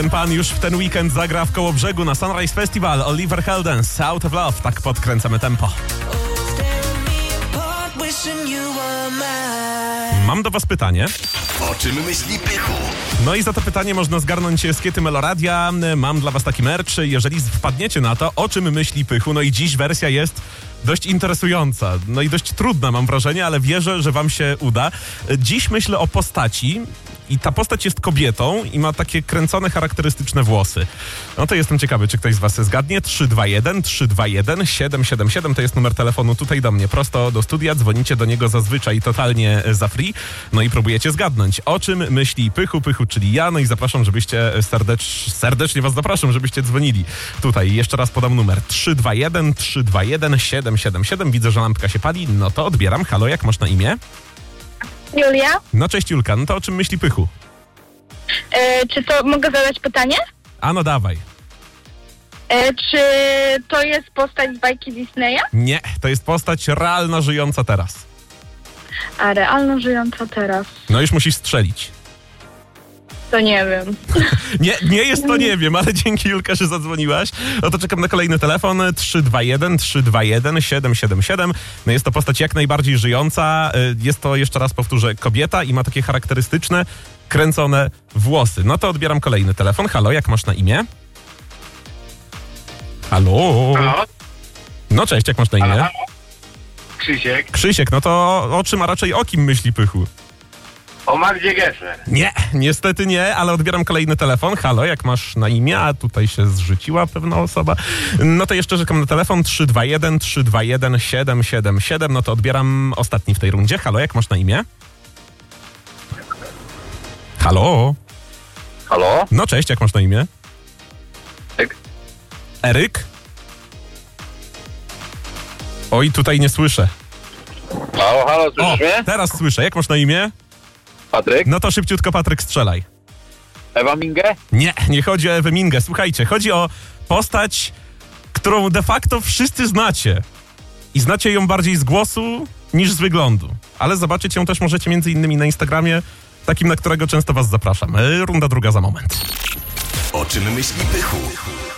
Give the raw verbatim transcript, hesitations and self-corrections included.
ten pan już w ten weekend zagra w Kołobrzegu na Sunrise Festival. Oliver Heldens, Out of Love. Tak podkręcamy tempo. Mam do was pytanie. O czym myśli Pychu? No i za to pytanie można zgarnąć skiety Meloradia. Mam dla was taki merch. Jeżeli wpadniecie na to, o czym myśli Pychu, no i dziś wersja jest dość interesująca. No i dość trudna, mam wrażenie, ale wierzę, że wam się uda. Dziś myślę o postaci i ta postać jest kobietą i ma takie kręcone, charakterystyczne włosy. No to jestem ciekawy, czy ktoś z was zgadnie. trzy dwa jeden trzy dwa jeden siedem siedem siedem to jest numer telefonu tutaj do mnie, prosto do studia. Dzwonicie do niego zazwyczaj totalnie za free. No i próbujecie zgadnąć, o czym myśli Pychu, Pychu, czyli ja. No i zapraszam, żebyście serdecz, serdecznie was zapraszam, żebyście dzwonili tutaj. Jeszcze raz podam numer trzy dwa jeden trzy dwa jeden siedem siedem siedem. Widzę, że lampka się pali. No to odbieram. Halo, jak masz na imię? Julia, No cześć Julka, no to o czym myśli Pychu? e, czy to mogę zadać pytanie? A no dawaj. E, czy to jest postać z bajki Disneya? Nie, to jest postać realna, żyjąca teraz. A realno żyjąca teraz? No już musisz strzelić. To nie wiem. Nie, nie jest to nie wiem, ale dzięki Julka, że zadzwoniłaś. No to czekam na kolejny telefon. trzy dwa jeden trzy dwa jeden siedem siedem siedem. No jest to postać jak najbardziej żyjąca. Jest to, jeszcze raz powtórzę, kobieta i ma takie charakterystyczne, kręcone włosy. No to odbieram kolejny telefon. Halo, jak masz na imię? Halo? Halo? No cześć, jak masz na imię? Halo? Krzysiek. Krzysiek, no to o czym, a raczej o kim myśli Pychu? O Magdzie Gessler. Nie, niestety nie, ale odbieram kolejny telefon. Halo, jak masz na imię? A tutaj się zrzuciła pewna osoba. No to jeszcze czekam na telefon. trzy dwa jeden trzy dwa jeden siedem siedem siedem. No to odbieram ostatni w tej rundzie. Halo, jak masz na imię? Halo? Halo? No cześć, jak masz na imię? Tak. Eryk? Oj, tutaj nie słyszę. Halo, halo, O, słyszysz mnie? teraz słyszę. Jak masz na imię? Patryk? No to szybciutko, Patryk, strzelaj. Ewa Mingę? Nie, nie chodzi o Ewę Mingę. Słuchajcie, chodzi o postać, którą de facto wszyscy znacie. I znacie ją bardziej z głosu niż z wyglądu. Ale zobaczyć ją też możecie między innymi na Instagramie, takim, na którego często was zapraszam. Runda druga za moment. O czym myśli Pychu?